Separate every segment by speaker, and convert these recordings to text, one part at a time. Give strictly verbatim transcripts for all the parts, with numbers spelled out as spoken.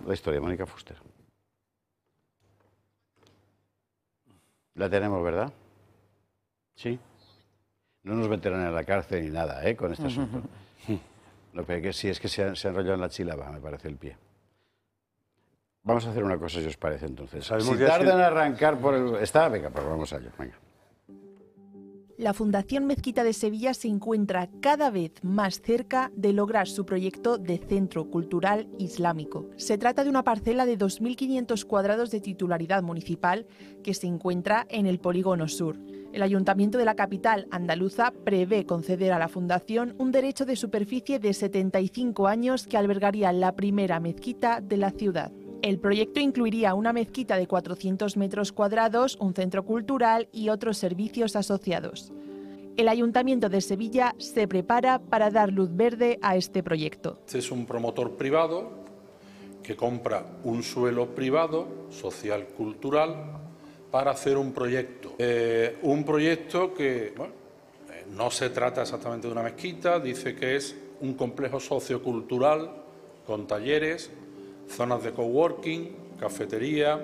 Speaker 1: la historia de Mónica Fuster. La tenemos, ¿verdad? Sí. No nos meterán en la cárcel ni nada, ¿eh? Con este asunto. Lo que sí es que se ha, se ha enrollado en la chilaba, me parece, el pie. Vamos a hacer una cosa, si os parece, entonces. Si tardan en arrancar por el... ¿Está? Venga, pues vamos a ello, venga.
Speaker 2: La Fundación Mezquita de Sevilla se encuentra cada vez más cerca de lograr su proyecto de Centro Cultural Islámico. Se trata de una parcela de dos mil quinientos cuadrados de titularidad municipal que se encuentra en el Polígono Sur. El Ayuntamiento de la capital andaluza prevé conceder a la Fundación un derecho de superficie de setenta y cinco años que albergaría la primera mezquita de la ciudad. El proyecto incluiría una mezquita de cuatrocientos metros cuadrados, un centro cultural y otros servicios asociados. El Ayuntamiento de Sevilla se prepara para dar luz verde a este proyecto.
Speaker 3: Este es un promotor privado que compra un suelo privado, social, cultural, para hacer un proyecto. Eh, un proyecto que, bueno, eh, no se trata exactamente de una mezquita, dice que es un complejo sociocultural con talleres, zonas de coworking, cafetería,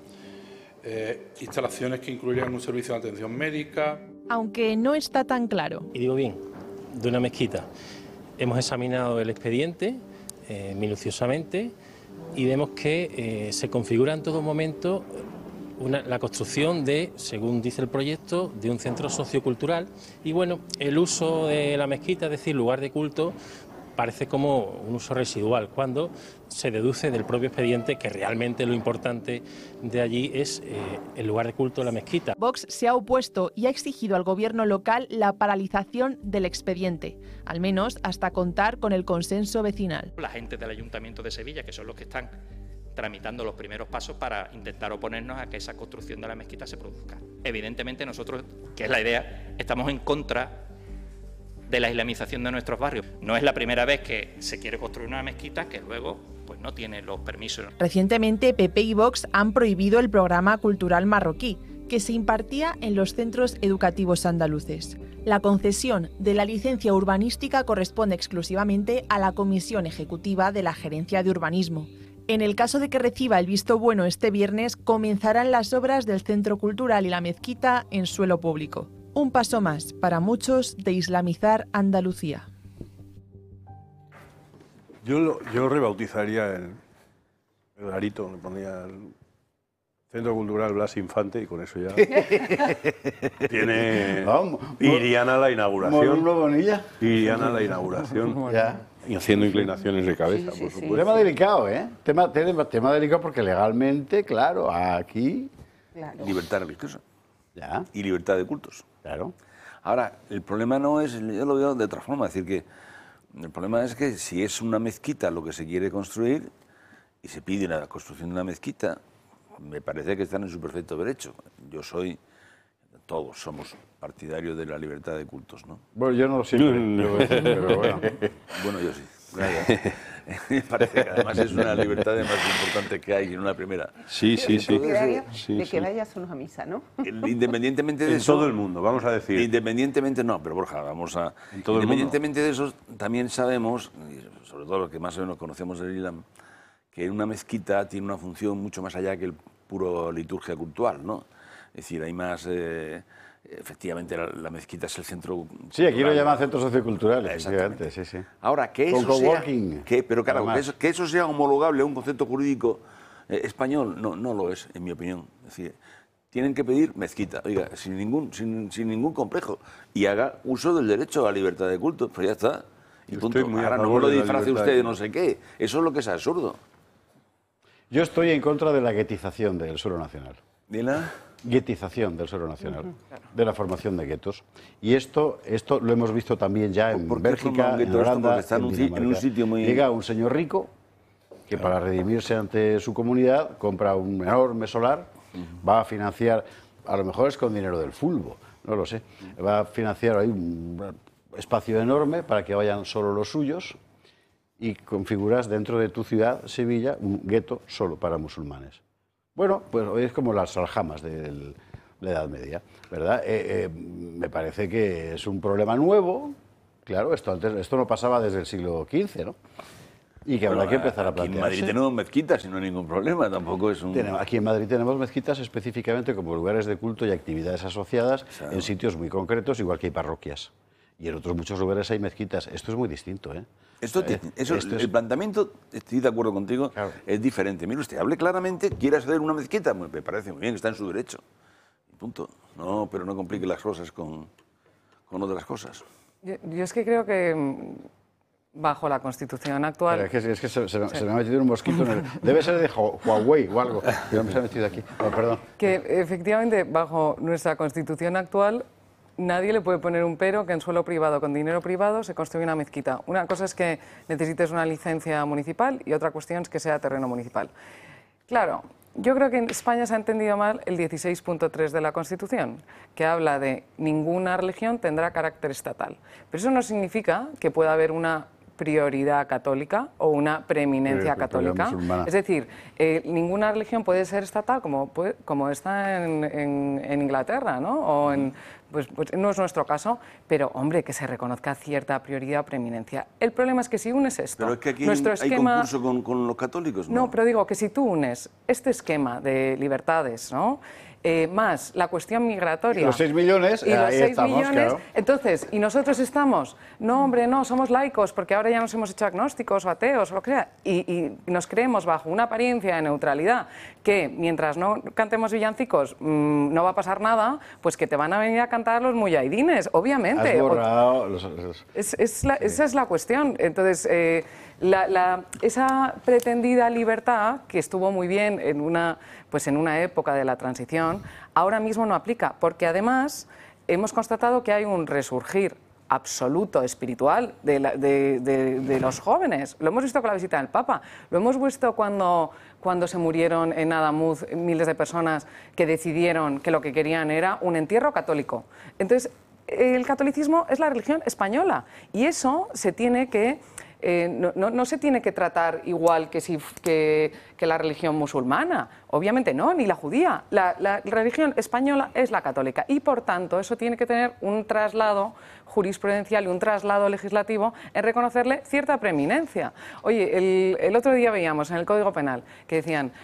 Speaker 3: eh, instalaciones que incluirían un servicio de atención médica.
Speaker 2: Aunque no está tan claro.
Speaker 4: Y digo bien, de una mezquita. Hemos examinado el expediente eh, minuciosamente y vemos que eh, se configura en todo momento una, la construcción de, según dice el proyecto, de un centro sociocultural y bueno, el uso de la mezquita, es decir, lugar de culto, parece como un uso residual, cuando se deduce del propio expediente que realmente lo importante de allí es eh, el lugar de culto de la mezquita.
Speaker 2: Vox se ha opuesto y ha exigido al gobierno local la paralización del expediente, al menos hasta contar con el consenso vecinal.
Speaker 5: La gente del Ayuntamiento de Sevilla, que son los que están tramitando los primeros pasos para intentar oponernos a que esa construcción de la mezquita se produzca. Evidentemente nosotros, que es la idea, estamos en contra de la islamización de nuestros barrios. No es la primera vez que se quiere construir una mezquita que luego pues, no tiene los permisos.
Speaker 2: Recientemente, P P y Vox han prohibido el programa cultural marroquí, que se impartía en los centros educativos andaluces. La concesión de la licencia urbanística corresponde exclusivamente a la Comisión Ejecutiva de la Gerencia de Urbanismo. En el caso de que reciba el visto bueno este viernes, comenzarán las obras del Centro Cultural y la mezquita en suelo público. Un paso más, para muchos, de islamizar Andalucía.
Speaker 6: Yo, lo, yo rebautizaría el, el garito, le pondría el Centro Cultural Blas Infante y con eso ya tiene...
Speaker 1: Vamos,
Speaker 6: irían a la inauguración.
Speaker 1: Bonilla.
Speaker 6: Irían a la inauguración.
Speaker 1: Ya.
Speaker 6: Y haciendo inclinaciones de cabeza,
Speaker 1: Sí, sí,
Speaker 6: por
Speaker 1: sí.
Speaker 6: supuesto.
Speaker 1: Tema delicado, ¿eh? Tema, tema, tema delicado porque legalmente, claro, aquí...
Speaker 7: Claro. Libertad religiosa.
Speaker 1: Ya.
Speaker 7: Y libertad de cultos.
Speaker 1: Claro.
Speaker 7: Ahora, el problema no es, yo lo veo de otra forma, es decir, que el problema es que si es una mezquita lo que se quiere construir y se pide la construcción de una mezquita, me parece que están en su perfecto derecho. Yo soy, todos somos partidarios de la libertad de cultos, ¿no?
Speaker 1: Bueno, yo no siempre,
Speaker 6: no,
Speaker 1: pero bueno.
Speaker 7: Bueno, yo sí. Me parece que además es una libertad más importante que hay en una primera.
Speaker 6: Sí, sí, sí.
Speaker 8: De
Speaker 6: sí,
Speaker 8: que
Speaker 6: sí.
Speaker 8: vayas unos a misa, ¿no?
Speaker 7: Independientemente de
Speaker 6: en
Speaker 7: eso...
Speaker 6: todo el mundo, vamos a decir.
Speaker 7: Independientemente, no, pero Borja, vamos a...
Speaker 6: En todo
Speaker 7: independientemente
Speaker 6: el
Speaker 7: de eso, también sabemos, y sobre todo los que más o menos conocemos del Islam, que una mezquita tiene una función mucho más allá que el puro liturgia cultural, ¿no? Es decir, hay más... Eh, efectivamente, la, la mezquita es el centro...
Speaker 1: Sí, aquí lo llaman centro sociocultural, efectivamente, sí, sí.
Speaker 7: Ahora, que eso sea... Que, pero claro, que eso, que eso sea homologable a un concepto jurídico eh, español, no, no lo es, en mi opinión. Es decir, tienen que pedir mezquita, oiga, sin ningún, sin, sin ningún complejo, y haga uso del derecho a la libertad de culto, pues ya está. Y punto. Ahora no me lo disfrace usted de no sé qué, eso es lo que es absurdo.
Speaker 1: Yo estoy en contra de la guetización del suelo nacional.
Speaker 7: ¿De la...?
Speaker 1: Guetización del suelo nacional, uh-huh, claro. De la formación de guetos. Y esto, esto lo hemos visto también ya en Bélgica, en Holanda,
Speaker 7: está en,
Speaker 1: en,
Speaker 7: un, en un sitio muy...
Speaker 1: Llega un señor rico que claro, para redimirse ante su comunidad compra un enorme solar, uh-huh, va a financiar, a lo mejor es con dinero del fulbo, no lo sé, va a financiar ahí un espacio enorme para que vayan solo los suyos y configuras dentro de tu ciudad, Sevilla, un gueto solo para musulmanes. Bueno, pues es como las aljamas de la Edad Media, ¿verdad? Eh, eh, me parece que es un problema nuevo, claro, esto, antes, esto no pasaba desde el siglo quince, ¿no? Y que habrá
Speaker 7: Bueno,
Speaker 1: que empezar a
Speaker 7: aquí
Speaker 1: plantearse.
Speaker 7: en Madrid tenemos mezquitas y no hay ningún problema, tampoco es un...
Speaker 1: Tenemos- Aquí en Madrid tenemos mezquitas específicamente como lugares de culto y actividades asociadas
Speaker 7: Claro.
Speaker 1: en sitios muy concretos, igual que hay parroquias. Y en otros muchos lugares hay mezquitas. Esto es muy distinto, ¿eh?
Speaker 7: Esto,
Speaker 1: Eh,
Speaker 7: eso,
Speaker 1: esto
Speaker 7: el
Speaker 1: es-
Speaker 7: planteamiento, estoy de acuerdo contigo,
Speaker 1: Claro.
Speaker 7: es diferente. Mire usted, hable claramente, quiere hacer una mezquita, me parece muy bien, está en su derecho. Y punto. No, pero no complique las cosas con, con otras cosas.
Speaker 8: Yo, yo es que creo que mm, bajo la Constitución actual...
Speaker 1: Pero es que, es que se, se me- se me ha metido un mosquito en el... Debe ser de Hu- Huawei o algo. Pero me se ha metido aquí. Oh, perdón.
Speaker 8: Que efectivamente, bajo nuestra Constitución actual, nadie le puede poner un pero que en suelo privado, con dinero privado, se construye una mezquita. Una cosa es que necesites una licencia municipal y otra cuestión es que sea terreno municipal. Claro, yo creo que en España se ha entendido mal el dieciséis punto tres de la Constitución, que habla de ninguna religión tendrá carácter estatal. Pero eso no significa que pueda haber una prioridad católica o una preeminencia
Speaker 1: Eh, prioridad
Speaker 8: católica.
Speaker 1: musulmana.
Speaker 8: Es decir, eh, ninguna religión puede ser estatal como, puede- como está en, en- en Inglaterra, ¿no? O en, pues, pues no es nuestro caso, pero hombre, que se reconozca cierta prioridad o preeminencia. El problema es que si unes esto,
Speaker 7: Pero es que aquí hay,
Speaker 8: nuestro
Speaker 7: hay
Speaker 8: esquema...
Speaker 7: concurso con, con los católicos, ¿no?
Speaker 8: No, pero digo que si tú unes este esquema de libertades, ¿no? Eh, más la cuestión migratoria...
Speaker 1: Y los seis millones,
Speaker 8: y los
Speaker 1: ahí
Speaker 8: seis
Speaker 1: estamos,
Speaker 8: millones,
Speaker 1: claro.
Speaker 8: entonces, y nosotros estamos, no hombre, no, somos laicos porque ahora ya nos hemos hecho agnósticos o ateos o lo que sea, y, y nos creemos bajo una apariencia de neutralidad que mientras no cantemos villancicos mmm, no va a pasar nada, pues que te van a venir a cantar los muyaidines, obviamente.
Speaker 1: Has borrado los... los-
Speaker 8: Es, es la- Esa es la cuestión. Entonces, eh, la- la- esa pretendida libertad, que estuvo muy bien en una, pues en una época de la transición, ahora mismo no aplica, porque además hemos constatado que hay un resurgir absoluto espiritual de, la- de- de- de los jóvenes. Lo hemos visto con la visita del Papa, lo hemos visto cuando, cuando se murieron en Adamuz miles de personas que decidieron que lo que querían era un entierro católico. Entonces, el catolicismo es la religión española y eso se tiene que... eh, no, no- no se tiene que tratar igual que, si, que, que la religión musulmana. Obviamente no, ni la judía. La, la religión española es la católica y, por tanto, eso tiene que tener un traslado jurisprudencial y un traslado legislativo en reconocerle cierta preeminencia. Oye, el, el otro día veíamos en el Código Penal que decían,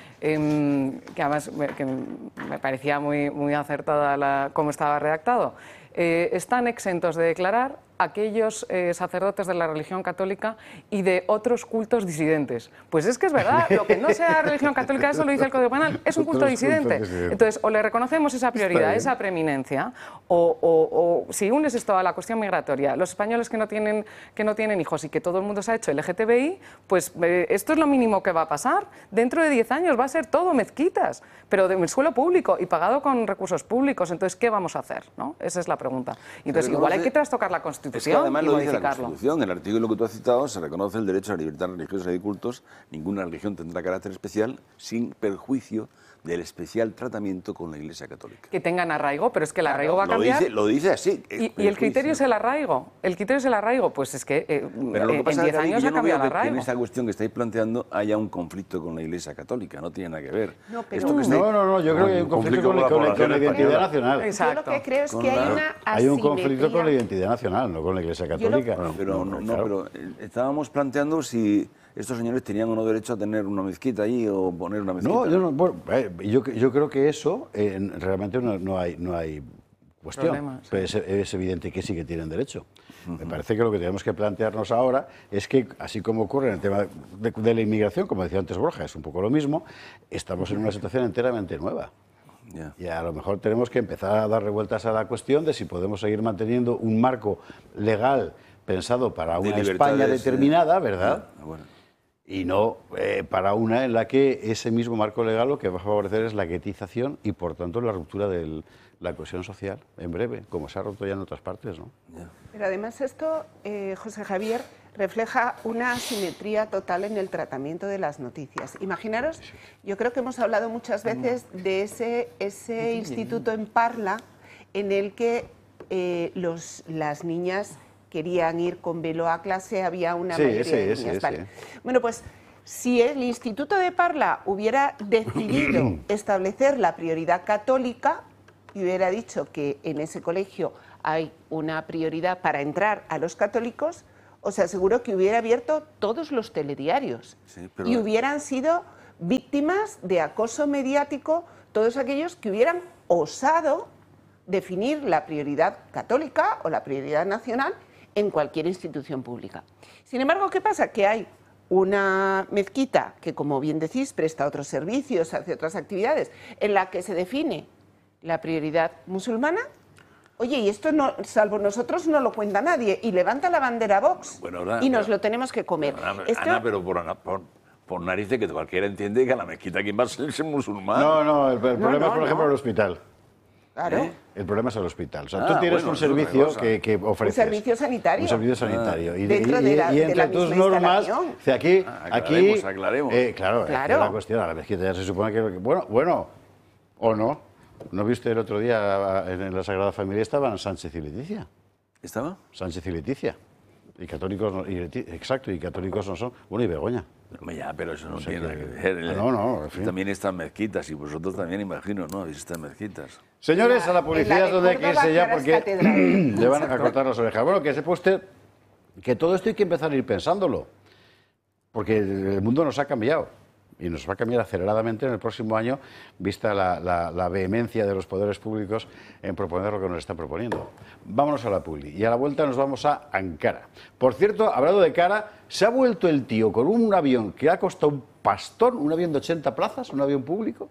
Speaker 8: em, que además me, que me parecía muy, muy acertada la, cómo estaba redactado, eh, están exentos de declarar aquellos eh, sacerdotes de la religión católica y de otros cultos disidentes. Pues es que es verdad, lo que no sea religión católica, eso lo dice el Código Penal, es un culto
Speaker 1: Otros
Speaker 8: disidente.
Speaker 1: cultos disidentes.
Speaker 8: Entonces, o le reconocemos esa prioridad, esa preeminencia, o, o- o si unes esto a la cuestión migratoria, los españoles que no tienen, que no tienen hijos y que todo el mundo se ha hecho L G T B I, pues eh, esto es lo mínimo que va a pasar. Dentro de diez años va a ser todo mezquitas, pero de suelo público y pagado con recursos públicos. Entonces, ¿qué vamos a hacer? ¿No? Esa es la pregunta. Y entonces,
Speaker 7: reconoce-
Speaker 8: igual hay que trastocar la Constitución
Speaker 7: Es que además
Speaker 8: y
Speaker 7: lo dice la
Speaker 8: modificarlo.
Speaker 7: Constitución, el artículo que tú has citado, se reconoce el derecho a la libertad religiosa y de cultos, ninguna religión tendrá carácter especial sin perjuicio del especial tratamiento con la Iglesia Católica.
Speaker 8: Que tengan arraigo, pero es que el arraigo va a
Speaker 7: Lo
Speaker 8: cambiar.
Speaker 7: dice, lo dice así.
Speaker 8: Y, y el criterio es el arraigo. El criterio es el arraigo. Pues es que eh,
Speaker 7: Pero lo que
Speaker 8: en
Speaker 7: pasa es
Speaker 8: diez
Speaker 7: que
Speaker 8: años
Speaker 7: yo
Speaker 8: ha
Speaker 7: no veo
Speaker 8: cambiado el
Speaker 7: que, que en
Speaker 8: arraigo.
Speaker 7: esta cuestión que estáis planteando haya un conflicto con la Iglesia Católica, no tiene nada que ver.
Speaker 9: No, pero-
Speaker 7: Esto que estáis-
Speaker 1: No, no, no, yo creo que hay un conflicto con, la- con la- con la identidad nacional.
Speaker 9: Yo lo
Speaker 8: Exacto.
Speaker 9: que creo es
Speaker 7: Con
Speaker 9: que hay
Speaker 7: la-
Speaker 9: una
Speaker 1: Hay un conflicto con la
Speaker 9: asimetría.
Speaker 1: identidad nacional, no con la Iglesia
Speaker 9: Yo lo-
Speaker 1: Católica.
Speaker 7: Bueno, pero, no, no,
Speaker 1: claro.
Speaker 7: pero eh, estábamos planteando si estos señores tenían o no derecho a tener una mezquita allí o poner una mezquita.
Speaker 1: No, yo no. Bueno, eh, yo, yo creo que eso eh, realmente no, no hay, no hay cuestión.
Speaker 8: Problema, sí.
Speaker 1: Pero es, es evidente que sí que tienen derecho. Me parece que lo que tenemos que plantearnos ahora es que, así como ocurre en el tema de, de la inmigración, como decía antes Borja, es un poco lo mismo, estamos en una situación enteramente nueva.
Speaker 7: Ya.
Speaker 1: Y a lo mejor tenemos que empezar a dar revueltas a la cuestión de si podemos seguir manteniendo un marco legal pensado para
Speaker 7: De
Speaker 1: una
Speaker 7: libertades,
Speaker 1: España
Speaker 7: eh,
Speaker 1: determinada, ¿verdad?
Speaker 7: Ah, bueno.
Speaker 1: Y no eh, para una en la que ese mismo marco legal lo que va a favorecer es la guetización y, por tanto, la ruptura de la cohesión social en breve, como se ha roto ya en otras partes, ¿no?
Speaker 9: Pero además esto, eh, José Javier, refleja una asimetría total en el tratamiento de las noticias. Imaginaros, yo creo que hemos hablado muchas veces de ese, ese instituto en Parla en el que eh, los, las niñas querían ir con velo a clase, había una
Speaker 1: Sí,
Speaker 9: mayoría
Speaker 1: ese,
Speaker 9: de
Speaker 1: ese,
Speaker 9: niñas.
Speaker 1: ese.
Speaker 9: Vale. Bueno, pues si el Instituto de Parla hubiera decidido establecer la prioridad católica y hubiera dicho que en ese colegio hay una prioridad para entrar a los católicos, os aseguro que hubiera abierto todos los telediarios
Speaker 7: Sí, pero-
Speaker 9: y hubieran sido víctimas de acoso mediático todos aquellos que hubieran osado definir la prioridad católica o la prioridad nacional en cualquier institución pública. Sin embargo, ¿qué pasa? Que hay una mezquita que, como bien decís, presta otros servicios, hace otras actividades, en la que se define la prioridad musulmana. Oye, y esto, no, salvo nosotros, no lo cuenta nadie, y levanta la bandera Vox,
Speaker 7: Bueno, ahora-
Speaker 9: y nos
Speaker 7: pero-
Speaker 9: lo tenemos que comer.
Speaker 7: Ana,
Speaker 9: Esto-
Speaker 7: Ana, pero por, por, por narices que cualquiera entiende que a la mezquita quién va a ser musulmán.
Speaker 1: No, no, el, el problema
Speaker 9: no,
Speaker 1: es, por
Speaker 9: no.
Speaker 1: ejemplo, el hospital.
Speaker 9: Claro.
Speaker 7: ¿Eh?
Speaker 1: El problema es el hospital. O sea,
Speaker 7: Ah,
Speaker 1: tú tienes
Speaker 7: bueno,
Speaker 1: un
Speaker 7: eso es otra
Speaker 1: servicio
Speaker 7: cosa.
Speaker 1: que, que ofreces.
Speaker 9: Un servicio sanitario.
Speaker 1: Un servicio sanitario. y,
Speaker 9: Dentro
Speaker 1: y-
Speaker 9: de la-
Speaker 1: y
Speaker 9: de
Speaker 1: entre
Speaker 9: la
Speaker 1: tus
Speaker 9: misma
Speaker 1: normas,
Speaker 9: instalación.
Speaker 1: o sea, aquí,
Speaker 7: Ah,
Speaker 1: aquí
Speaker 7: aclaremos, aclaremos.
Speaker 1: eh, claro,
Speaker 9: Claro.
Speaker 1: es la cuestión. A la mezquita ya se supone que, bueno, bueno, o no. ¿No viste el otro día en la Sagrada Familia estaban Sánchez y Leticia?
Speaker 7: ¿Estaba?
Speaker 1: Sánchez y Leticia. Y católicos, no- y Leti- exacto, y católicos no son. Bueno, y Begoña.
Speaker 7: Pero, ya, pero eso no
Speaker 1: sea
Speaker 7: tiene nada
Speaker 1: que-
Speaker 7: que ver. ¿eh?
Speaker 1: Ah, no, no, en fin.
Speaker 7: También están mezquitas y vosotros también, imagino, ¿no? Habéis estado en mezquitas.
Speaker 1: Señores,
Speaker 9: La-
Speaker 1: a la
Speaker 9: en
Speaker 1: publicidad
Speaker 9: la
Speaker 1: es donde hay que
Speaker 9: de
Speaker 1: irse
Speaker 9: Córdoba,
Speaker 1: ya
Speaker 9: que ahora es
Speaker 1: porque
Speaker 9: catedral.
Speaker 1: le van a cortar las orejas. Bueno, que sepa usted que todo esto hay que empezar a ir pensándolo, porque el mundo nos ha cambiado y nos va a cambiar aceleradamente en el próximo año, vista la, la- la vehemencia de los poderes públicos en proponer lo que nos están proponiendo. Vámonos a la publi y a la vuelta nos vamos a Ankara. Por cierto, hablando de cara, se ha vuelto el tío con un avión que ha costado un pastón, un avión de ochenta plazas, un avión público.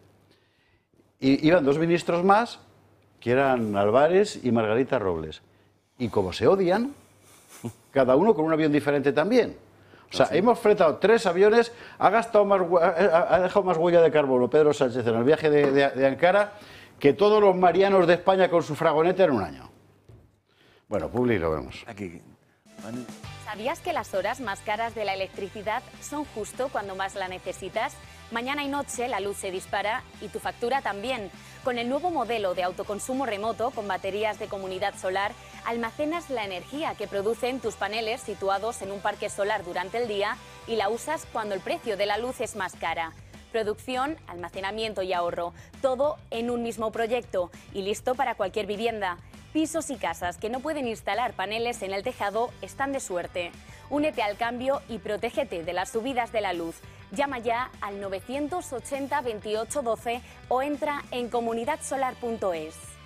Speaker 1: Y iban dos ministros más, que eran Álvarez y Margarita Robles. Y como se odian, cada uno con un avión diferente también. O sea, hemos fretado tres aviones, ha, gastado más, hue- ha ha dejado más huella de carbono Pedro Sánchez en el viaje de, de- de Ankara que todos los marianos de España con su fragoneta en un año. Bueno, Publi, lo vemos.
Speaker 7: Aquí. Manu.
Speaker 10: ¿Sabías que las horas más caras de la electricidad son justo cuando más la necesitas? Mañana y noche la luz se dispara y tu factura también. Con el nuevo modelo de autoconsumo remoto con baterías de comunidad solar, almacenas la energía que producen tus paneles situados en un parque solar durante el día y la usas cuando el precio de la luz es más cara. Producción, almacenamiento y ahorro, todo en un mismo proyecto y listo para cualquier vivienda. Pisos y casas que no pueden instalar paneles en el tejado están de suerte. Únete al cambio y protégete de las subidas de la luz. Llama ya al novecientos ochenta veintiocho doce o entra en comunidad solar punto es.